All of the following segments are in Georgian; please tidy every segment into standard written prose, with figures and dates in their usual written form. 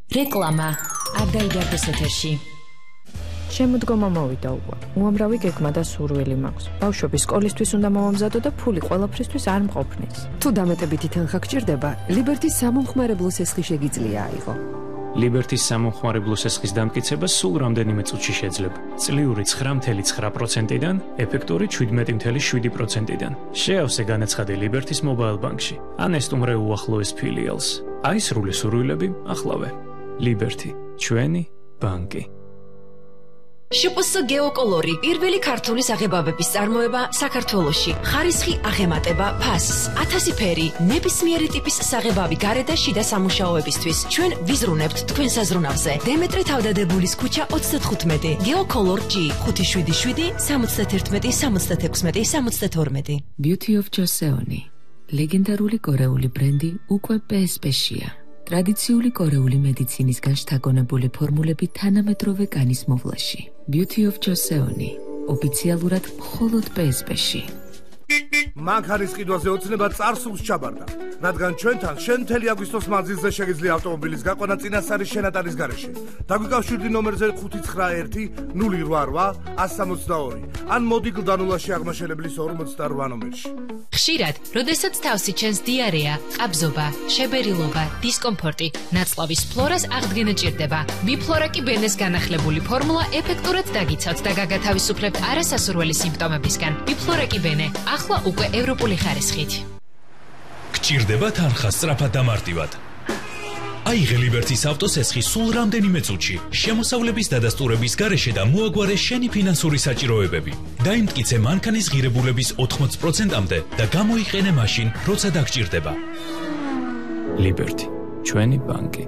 რეკლამა არ დაიდარდეს ეთერში. შემოდგომა მოვიდა უკვე. უამრავი გეგმა და სურვილი მაქვს. ბავშვები სკოლისთვის უნდა მომამზადო და ფული ყველაფრისთვის არ მყოფნის. თუ დამატებითი თანხა გჭირდება, ლიბერტის სამომხმარებლო სესხი შეგიძლია აიღო. ლიბერტის სამომხმარებლო სესხის დამტკიცება სულ რამდენიმე წუთში შეძლება. წლიური 9.9%-დან ეფექტური 17.7%-დან. შეავსე განაცხადი ლიბერტის მობაილ ბანკში. ან ესტუმრე უახლოეს ფილიალს. აი სრული სურვილები ახლავე. ლიბერტი, ჩვენი ბანკი. შპს გეოკოლორი პირველი ქართული საღებავების წარმოება საქართველოში. ხარისხი აღემატება ფასს. 1000 ფერი, ნებისმიერი ტიპის საღებავი გარე და შიდა სამუშაოებისთვის. ჩვენ ვიზრუნებთ თქვენ საზრუნავზე. დემეტრე თავდადებულის ქუჩა 35. გეოკოლორ G 577 71 76 72. Beauty of Joseon. ლეგენდარული კორეული ბრენდი უკვე PSP-შია. ტრადიციული კორეული მედიცინისგან შთაგონებული ფორმულები თანამედროვე განის მოვლაში. Beauty of Joseon. ოფიციალურად მხოლოდ PSP-ში. მანქანის ყიდვაზე ოცნება წარსულს ჩაბარდა, რადგან ჩვენთან შენ მთელი აგვისტოს მანძილზე შეგიძლია ავტომობილის გაყვანა წინასარის შენატარის გარეშე. დაგვიკავშირდი ნომერზე 591 088 162 ან მოდი გლდანულაში აღმაშენებლის 48 ნომერში. ხშირად, როდესაც თავსი ჩენს დიარეა, ყაბზობა, შებერილობა, დისკომფორტი, ნაწლავის ფლორას აღდგენა ჭირდება. ბიფლორაკი ბენეს განახლებული ფორმულა ეფექტურად დაგიცავთ და გაგათავისუფლებთ არასასურველი სიმპტომებისგან. ბიფლორაკი ბენე, ახლა უკვე ევროპული ხარისხით. გჭირდება თანხა სწრაფად და მარტივად. აიღე ლიბერტის ავტოსესხი სულ რამდენიმე წუთში, შემოსავლების დადასტურების გარეშე და მოაგვარე შენი ფინანსური საჭიროებები. დაიმტკიცე მანქანის ღირებულების 80%-მდე და გამოიყენე მაშინ, როცა დაგჭირდება. ლიბერტი, ჩვენი ბანკი.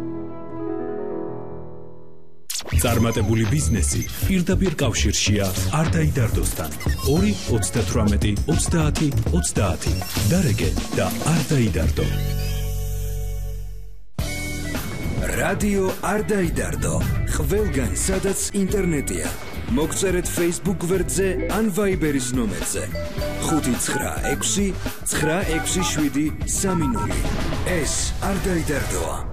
წარმატებული ბიზნესი პირდაპირ კავშირშია არ დაიდარდოსთან. 2-38-30-30 დარეგე და არ დაიდარდო. რადიო არ დაიდარდო. ყველგან სადაც ინტერნეტია. მოგწერეთ Facebook გვერდზე ან Viber-ის ნომერზე 596 967 30. ეს არ დაიდარდოა.